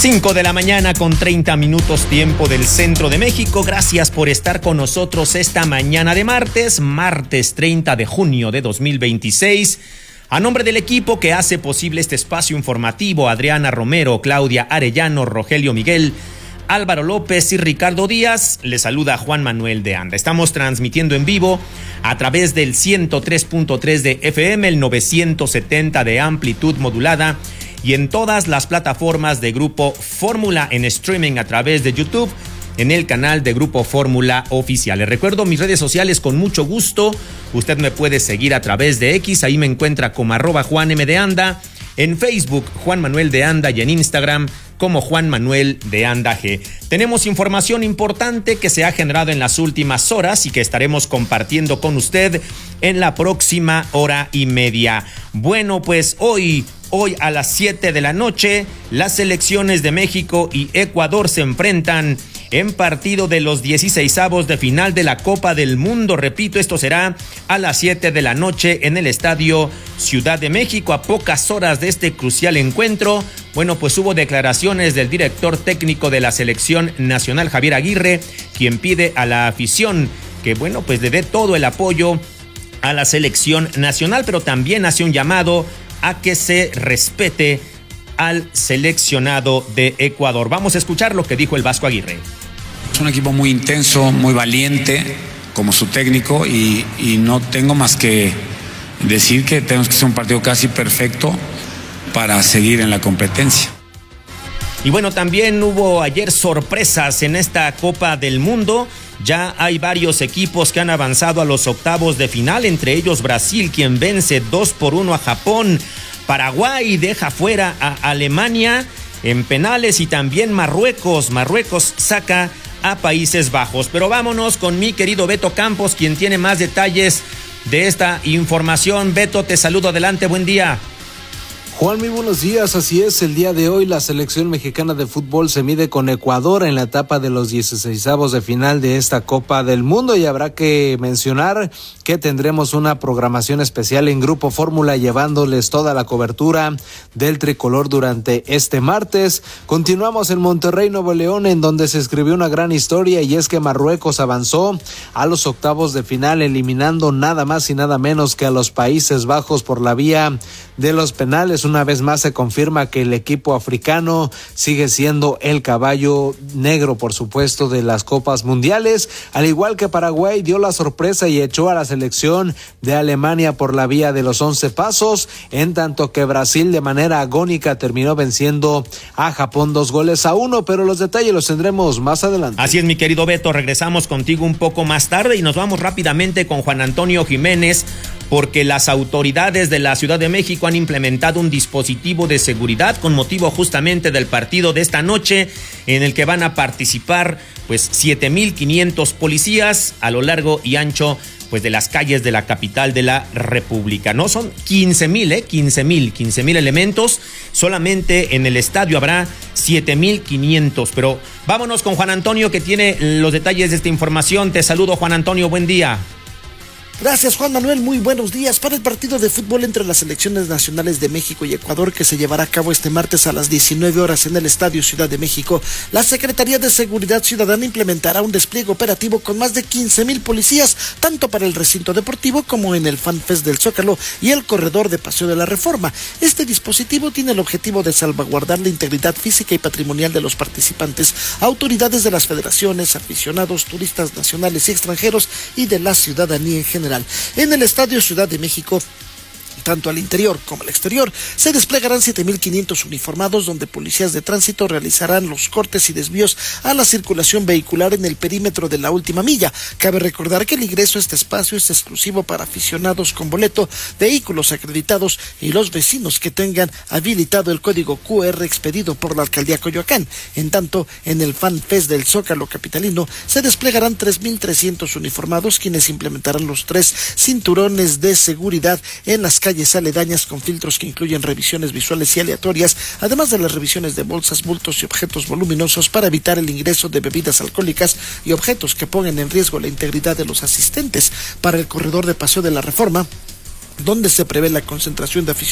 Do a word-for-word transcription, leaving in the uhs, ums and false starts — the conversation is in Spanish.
cinco de la mañana con treinta minutos tiempo del centro de México. Gracias por estar con nosotros esta mañana de martes, martes treinta de junio de dos mil veintiséis. A nombre del equipo que hace posible este espacio informativo, Adriana Romero, Claudia Arellano, Rogelio Miguel, Álvaro López y Ricardo Díaz, les saluda Juan Manuel de Anda. Estamos transmitiendo en vivo a través del ciento tres punto tres de F M, el novecientos setenta de amplitud modulada y en todas las plataformas de Grupo Fórmula en streaming a través de YouTube, en el canal de Grupo Fórmula Oficial. Les recuerdo mis redes sociales con mucho gusto. Usted me puede seguir a través de X, ahí me encuentra como arroba Juan M de Anda, en Facebook Juan Manuel de Anda y en Instagram como Juan Manuel de Anda G. Tenemos información importante que se ha generado en las últimas horas y que estaremos compartiendo con usted en la próxima hora y media. Bueno, pues hoy... Hoy a las siete de la noche, las selecciones de México y Ecuador se enfrentan en partido de los dieciseisavos de final de la Copa del Mundo. Repito, esto será a las siete de la noche en el Estadio Ciudad de México. A pocas horas de este crucial encuentro, bueno, pues hubo declaraciones del director técnico de la selección nacional, Javier Aguirre, quien pide a la afición que, bueno, pues le dé todo el apoyo a la selección nacional, pero también hace un llamado a que se respete al seleccionado de Ecuador. Vamos a escuchar lo que dijo el Vasco Aguirre. Es un equipo muy intenso, muy valiente, como su técnico, y, y no tengo más que decir que tenemos que hacer un partido casi perfecto para seguir en la competencia. Y bueno, también hubo ayer sorpresas en esta Copa del Mundo. Ya hay varios equipos que han avanzado a los octavos de final, entre ellos Brasil, quien vence dos por uno a Japón. Paraguay deja fuera a Alemania en penales y también Marruecos. Marruecos saca a Países Bajos. Pero vámonos con mi querido Beto Campos, quien tiene más detalles de esta información. Beto, te saludo, adelante, buen día. Juan, muy buenos días. Así es, el día de hoy la selección mexicana de fútbol se mide con Ecuador en la etapa de los dieciseisavos de final de esta Copa del Mundo, y habrá que mencionar que tendremos una programación especial en Grupo Fórmula llevándoles toda la cobertura del tricolor durante este martes. Continuamos en Monterrey, Nuevo León, en donde se escribió una gran historia, y es que Marruecos avanzó a los octavos de final eliminando nada más y nada menos que a los Países Bajos por la vía de los penales. Una vez más se confirma que el equipo africano sigue siendo el caballo negro, por supuesto, de las copas mundiales, al igual que Paraguay dio la sorpresa y echó a la selección de Alemania por la vía de los once pasos, en tanto que Brasil de manera agónica terminó venciendo a Japón dos goles a uno, pero los detalles los tendremos más adelante. Así es, mi querido Beto, regresamos contigo un poco más tarde y nos vamos rápidamente con Juan Antonio Jiménez, porque las autoridades de la Ciudad de México han implementado un dispositivo de seguridad con motivo justamente del partido de esta noche, en el que van a participar pues siete mil quinientos policías a lo largo y ancho pues de las calles de la capital de la República. No son quince mil, eh, quince mil, quince mil elementos, solamente en el estadio habrá siete mil quinientos, pero vámonos con Juan Antonio, que tiene los detalles de esta información. Te saludo, Juan Antonio, buen día. Gracias, Juan Manuel, muy buenos días. Para el partido de fútbol entre las selecciones nacionales de México y Ecuador, que se llevará a cabo este martes a las diecinueve horas en el Estadio Ciudad de México, la Secretaría de Seguridad Ciudadana implementará un despliegue operativo con más de quince mil policías, tanto para el recinto deportivo como en el FanFest del Zócalo y el corredor de Paseo de la Reforma. Este dispositivo tiene el objetivo de salvaguardar la integridad física y patrimonial de los participantes, autoridades de las federaciones, aficionados, turistas nacionales y extranjeros y de la ciudadanía en general. En el Estadio Ciudad de México, tanto al interior como al exterior, se desplegarán siete mil quinientos uniformados, donde policías de tránsito realizarán los cortes y desvíos a la circulación vehicular en el perímetro de la última milla. Cabe recordar que el ingreso a este espacio es exclusivo para aficionados con boleto, vehículos acreditados y los vecinos que tengan habilitado el código cu erre expedido por la Alcaldía Coyoacán. En tanto, en el FanFest del Zócalo capitalino se desplegarán tres mil trescientos uniformados, quienes implementarán los tres cinturones de seguridad en las calles aledañas, con filtros que incluyen revisiones visuales y aleatorias, además de las revisiones de bolsas, bultos y objetos voluminosos para evitar el ingreso de bebidas alcohólicas y objetos que pongan en riesgo la integridad de los asistentes. Para el corredor de Paseo de la Reforma, donde se prevé la concentración de aficionados